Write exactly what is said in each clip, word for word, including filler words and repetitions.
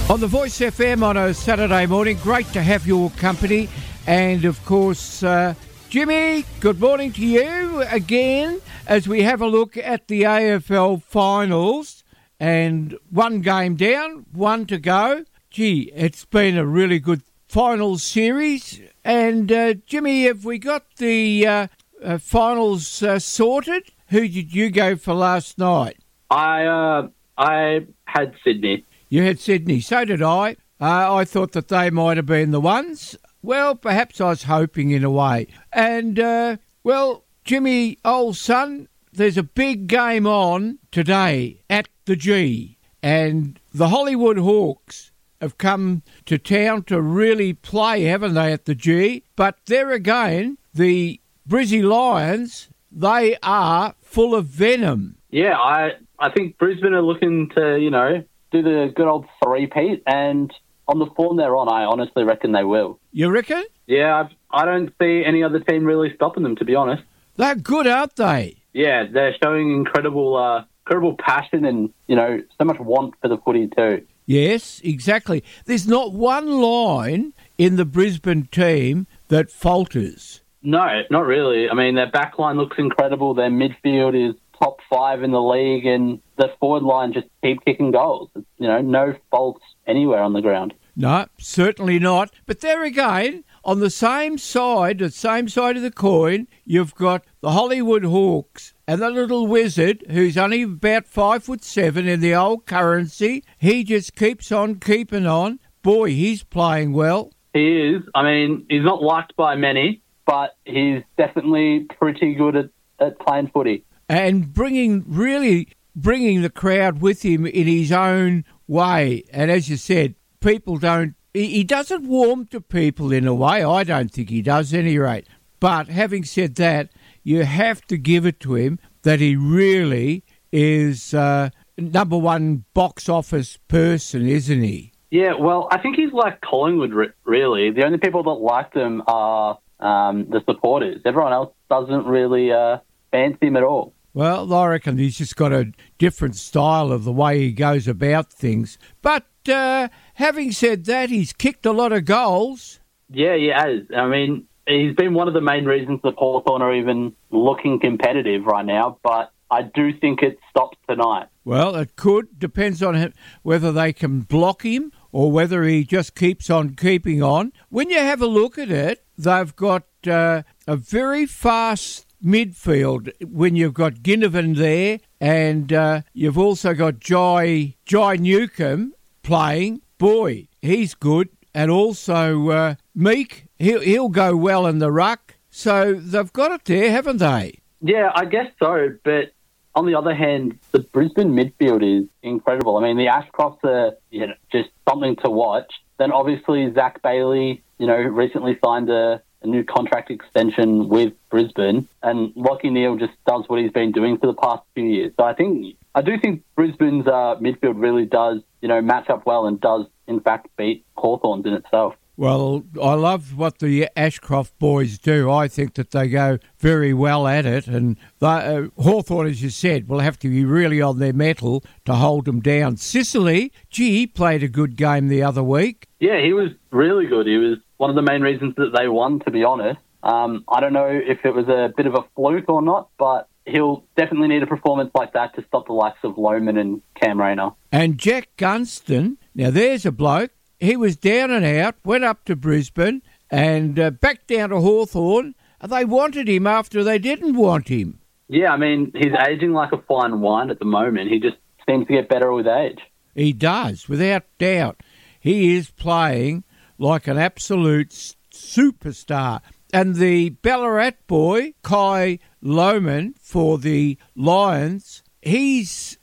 On the Voice F M on a Saturday morning, great to have your company. And of course, uh, Jimmy, good morning to you again as we have a look at the A F L finals. And one game down, one to go. Gee, it's been a really good finals series. And uh, Jimmy, have we got the uh, uh, finals uh, sorted? Who did you go for last night? I uh, I had Sydney. You had Sydney, so did I. Uh, I thought that they might have been the ones. Well, perhaps I was hoping in a way. And, uh, well, Jimmy, old son, there's a big game on today at the G. And the Hollywood Hawks have come to town to really play, haven't they, at the G? But there again, the Brizzy Lions, they are full of venom. Yeah, I, I think Brisbane are looking to, you know, do the good old three-peat, and on the form they're on, I honestly reckon they will. You reckon? Yeah, I've, I don't see any other team really stopping them, to be honest. They're good, aren't they? Yeah, they're showing incredible uh, incredible passion and, you know, so much want for the footy too. Yes, exactly. There's not one line in the Brisbane team that falters. No, not really. I mean, their back line looks incredible. Their midfield is top five in the league, and the forward line just keep kicking goals. You know, no faults anywhere on the ground. No, certainly not. But there again, on the same side, the same side of the coin, you've got the Hollywood Hawks and the little wizard who's only about five foot seven in the old currency. He just keeps on keeping on. Boy, he's playing well. He is. I mean, he's not liked by many, but he's definitely pretty good at, at playing footy. And bringing, really bringing the crowd with him in his own way. And as you said, people don't, he, he doesn't warm to people in a way. I don't think he does at any rate. But having said that, you have to give it to him that he really is uh, number one box office person, isn't he? Yeah, well, I think he's like Collingwood, re- really. The only people that like them are um, the supporters. Everyone else doesn't really uh, fancy him at all. Well, I reckon he's just got a different style of the way he goes about things. But uh, having said that, he's kicked a lot of goals. Yeah, he has. I mean, he's been one of the main reasons that Hawthorn are even looking competitive right now, but I do think it stops tonight. Well, it could. Depends on him, whether they can block him or whether he just keeps on keeping on. When you have a look at it, they've got uh, a very fast midfield when you've got Ginnivan there, and uh, you've also got Jai, Jai Newcomb playing. Boy, he's good. And also uh, Meek, he'll, he'll go well in the ruck. So they've got it there, haven't they? Yeah, I guess so. But on the other hand, the Brisbane midfield is incredible. I mean, the Ashcrofts are, you know, just something to watch. Then obviously Zach Bailey, you know, recently signed a a new contract extension with Brisbane, and Lachie Neale just does what he's been doing for the past few years. So I think, I do think Brisbane's uh, midfield really does, you know, match up well and does, in fact, beat Hawthorn's in itself. Well, I love what the Ashcroft boys do. I think that they go very well at it, and they, uh, Hawthorn, as you said, will have to be really on their mettle to hold them down. Sicily, gee, he played a good game the other week. Yeah, he was really good. He was one of the main reasons that they won, to be honest. Um, I don't know if it was a bit of a fluke or not, but he'll definitely need a performance like that to stop the likes of Lohmann and Cam Rayner. And Jack Gunston, now there's a bloke. He was down and out, went up to Brisbane and uh, back down to Hawthorn. They wanted him after they didn't want him. Yeah, I mean, he's aging like a fine wine at the moment. He just seems to get better with age. He does, without doubt. He is playing like an absolute superstar. And the Ballarat boy, Kai Lohmann, for the Lions, he's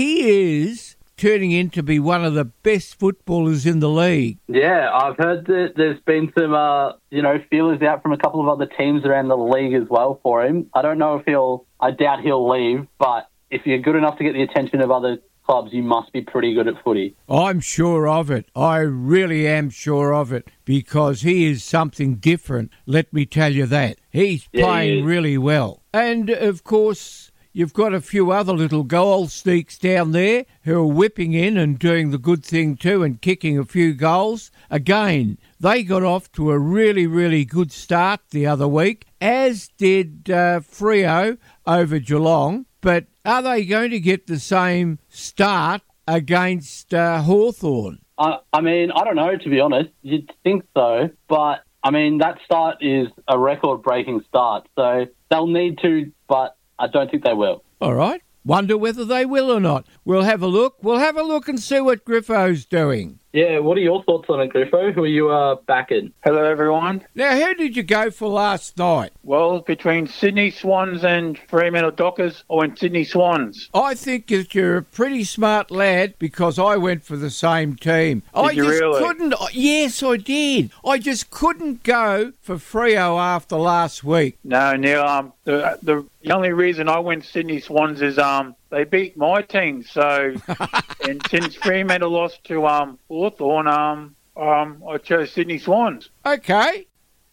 he is turning into be one of the best footballers in the league. Yeah, I've heard that there's been some, uh, you know, feelers out from a couple of other teams around the league as well for him. I don't know if he'll, I doubt he'll leave, but if you're good enough to get the attention of other clubs, you must be pretty good at footy. I'm sure of it. I really am sure of it, because he is something different, let me tell you that. He's Yeah, playing he is. really well. And, of course, you've got a few other little goal sneaks down there who are whipping in and doing the good thing too and kicking a few goals. Again, they got off to a really, really good start the other week, as did uh, Freo over Geelong. But are they going to get the same start against uh, Hawthorn? I, I mean, I don't know, to be honest. You'd think so, but, I mean, that start is a record-breaking start, so they'll need to, but I don't think they will. All right. Wonder whether they will or not. We'll have a look. We'll have a look and see what Griffo's doing. Yeah, what are your thoughts on it, Griffo? Who are you uh, backing? Hello, everyone. Now, who did you go for last night? Well, between Sydney Swans and Fremantle Dockers, I went Sydney Swans. I think that you're a pretty smart lad because I went for the same team. Did I you just really? couldn't. Yes, I did. I just couldn't go for Freo after last week. No, Neil, um, the, the the only reason I went Sydney Swans is um they beat my team, so and since Fremantle lost to um Hawthorn, um um I chose Sydney Swans. Okay.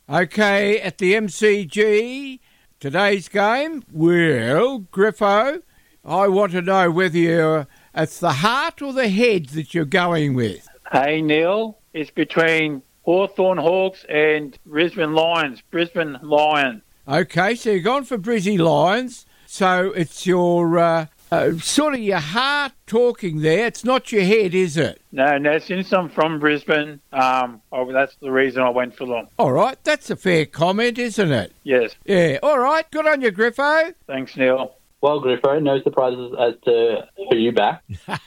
Okay, at the M C G, today's game, well, Griffo, I want to know whether you're, it's the heart or the head that you're going with. Hey, Neil, it's between Hawthorn Hawks and Brisbane Lions. Brisbane Lions. Okay, so you're gone for Brizzy Lions, so it's your, uh, uh, sort of your heart talking there. It's not your head, is it? No, no, since I'm from Brisbane, um, oh, that's the reason I went for them. All right, that's a fair comment, isn't it? Yes. Yeah, all right, good on you, Griffo. Thanks, Neil. Well, Griffo, no surprises as to who you back.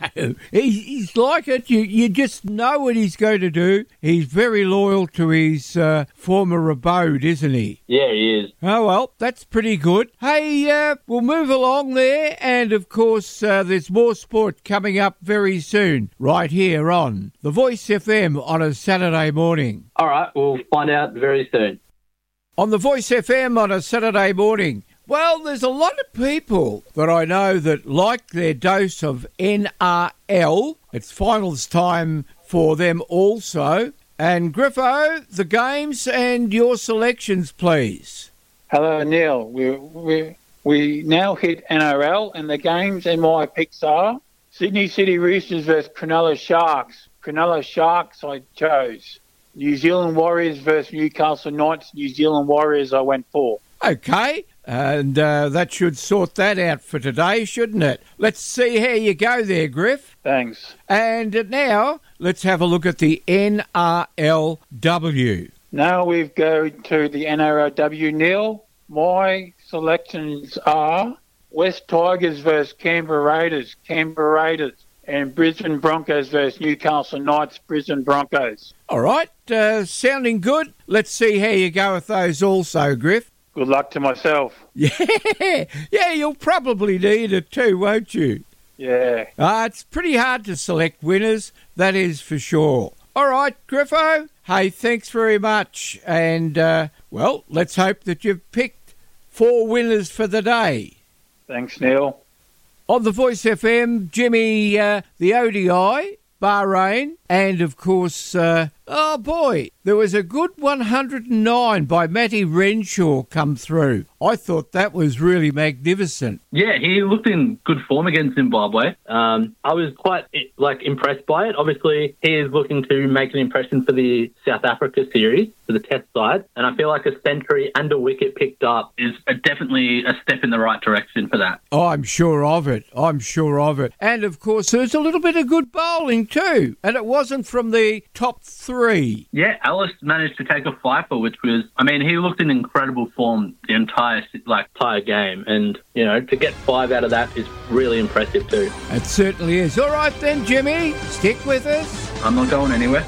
he, he's like it. You you just know what he's going to do. He's very loyal to his uh, former abode, isn't he? Yeah, he is. Oh, well, that's pretty good. Hey, uh, we'll move along there. And, of course, uh, there's more sport coming up very soon, right here on The Voice F M on a Saturday morning. All right, we'll find out very soon. On The Voice F M on a Saturday morning. Well, there's a lot of people that I know that like their dose of N R L. It's finals time for them also. And Griffo, the games and your selections, please. Hello, Neil. We we we now hit N R L, and the games and my picks are Sydney City Roosters versus Cronulla Sharks. Cronulla Sharks I chose. New Zealand Warriors versus Newcastle Knights. New Zealand Warriors I went for. Okay, and uh, that should sort that out for today, shouldn't it? Let's see how you go there, Griff. Thanks. And now, let's have a look at the N R L W. Now we go to the N R L W, Neil. My selections are West Tigers versus Canberra Raiders, Canberra Raiders, and Brisbane Broncos versus Newcastle Knights, Brisbane Broncos. All right, uh, sounding good. Let's see how you go with those also, Griff. Good luck to myself. Yeah, yeah, you'll probably need it too, won't you? Yeah. Uh, it's pretty hard to select winners, that is for sure. All right, Griffo, hey, thanks very much. And, uh, well, let's hope that you've picked four winners for the day. Thanks, Neil. On the Voice F M, Jimmy, uh, the O D I, Bahrain, and, of course, uh, oh, boy, there was a good one hundred nine by Matty Renshaw come through. I thought that was really magnificent. Yeah, he looked in good form against Zimbabwe. Um, I was quite like impressed by it. Obviously, he is looking to make an impression for the South Africa series, for the Test side, and I feel like a century and a wicket picked up is a, definitely a step in the right direction for that. Oh, I'm sure of it. I'm sure of it. And, of course, there's a little bit of good bowling too, and it wasn't from the top three. Yeah, Ellis managed to take a fifer, which was, I mean, he looked in incredible form the entire like entire game, and you know, to get five out of that is really impressive too. It certainly is. All right then, Jimmy, stick with us. I'm not going anywhere.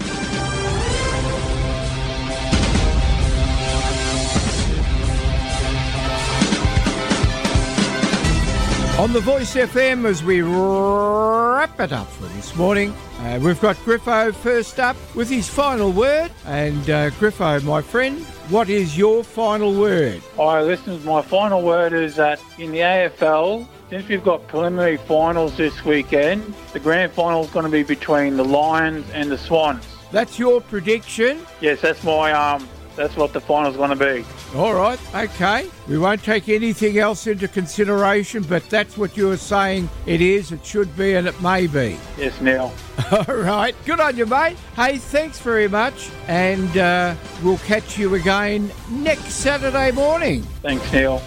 On the Voice F M, as we wrap it up for this morning, uh, we've got Griffo first up with his final word. And uh, Griffo, my friend, what is your final word? Hi, listeners, my final word is that in the A F L, since we've got preliminary finals this weekend, the grand final is going to be between the Lions and the Swans. That's your prediction? Yes, that's my um, that's what the final's going to be. All right, okay. We won't take anything else into consideration, but that's what you were saying it is, it should be, and it may be. Yes, Neil. All right, good on you, mate. Hey, thanks very much, and uh, we'll catch you again next Saturday morning. Thanks, Neil.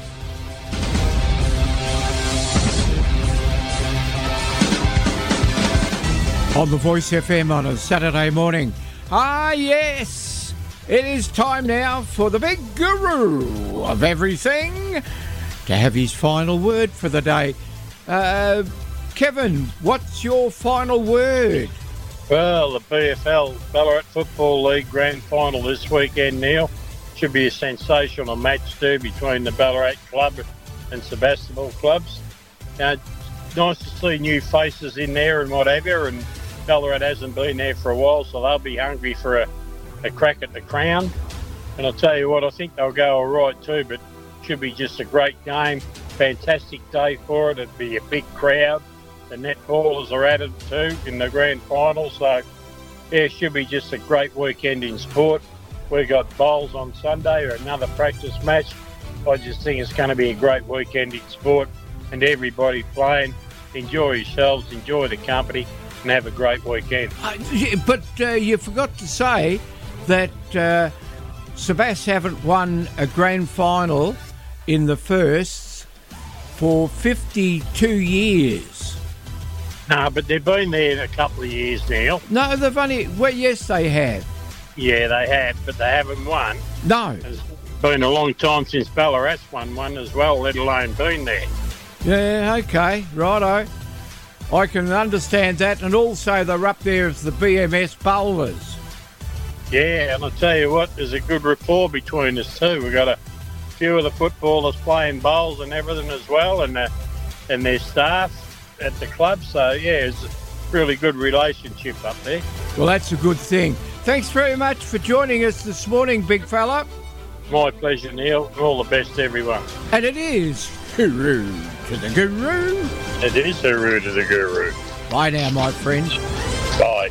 On the Voice F M on a Saturday morning. Ah, yes. It is time now for the big guru of everything to have his final word for the day. Uh, Kevin, what's your final word? Well, the B F L, Ballarat Football League Grand Final this weekend, Neil. Should be a sensational match too between the Ballarat Club and Sebastopol clubs. Uh, nice to see new faces in there and what have you, and Ballarat hasn't been there for a while, so they'll be hungry for a, a crack at the crown. And I'll tell you what, I think they'll go all right too, but should be just a great game. Fantastic day for it. It'd be a big crowd. The netballers are at it too in the grand final, so yeah, it should be just a great weekend in sport. We've got bowls on Sunday or another practice match. I just think it's going to be a great weekend in sport, and everybody playing. Enjoy yourselves, enjoy the company, and have a great weekend. Uh, but uh, you forgot to say that uh, Sebas haven't won a grand final in the firsts for fifty-two years. No, but they've been there a couple of years now. No, they've only... Well, yes, they have. Yeah, they have, but they haven't won. No. It's been a long time since Ballarat's won one as well, let alone been there. Yeah, okay, righto. I can understand that, and also they're up there as the B M S bowlers. Yeah, and I'll tell you what, there's a good rapport between us too. We've got a few of the footballers playing bowls and everything as well, and, uh, and their staff at the club, so yeah, it's a really good relationship up there. Well, that's a good thing. Thanks very much for joining us this morning, big fella. My pleasure, Neil. All the best to everyone. And it is hooroo to the guru. It is hooroo to the guru. Bye now, my friend. Bye.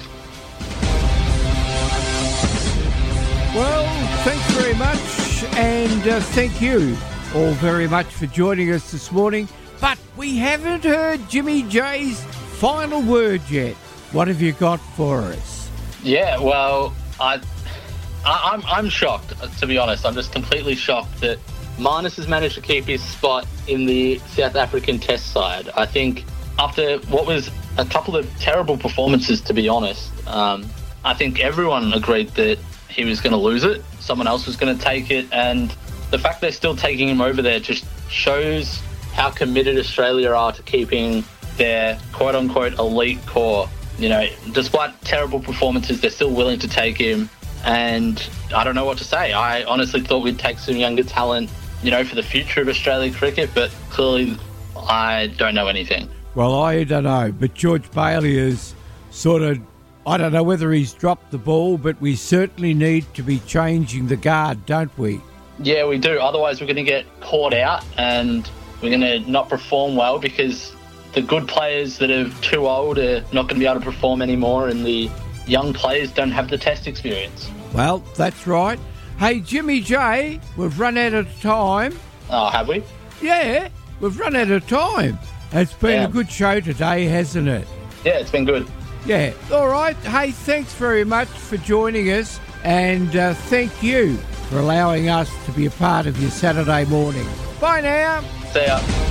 Well, thanks very much, and uh, thank you all very much for joining us this morning. But we haven't heard Jimmy J's final word yet. What have you got for us? Yeah, well, I, I, I'm I'm shocked, to be honest. I'm just completely shocked that Marnus has managed to keep his spot in the South African Test side. I think after what was a couple of terrible performances, to be honest, um, I think everyone agreed that he was going to lose it. Someone else was going to take it. And the fact they're still taking him over there just shows how committed Australia are to keeping their quote-unquote elite core. You know, despite terrible performances, they're still willing to take him. And I don't know what to say. I honestly thought we'd take some younger talent, you know, for the future of Australian cricket, but clearly I don't know anything. Well, I don't know, but George Bailey is sort of, I don't know whether he's dropped the ball, but we certainly need to be changing the guard, don't we? Yeah, we do. Otherwise, we're going to get caught out and we're going to not perform well because the good players that are too old are not going to be able to perform anymore, and the young players don't have the Test experience. Well, that's right. Hey, Jimmy J, we've run out of time. Oh, have we? Yeah, we've run out of time. It's been Yeah. a good show today, hasn't it? Yeah, it's been good. Yeah. All right. Hey, thanks very much for joining us, and uh, thank you for allowing us to be a part of your Saturday morning. Bye now. See ya.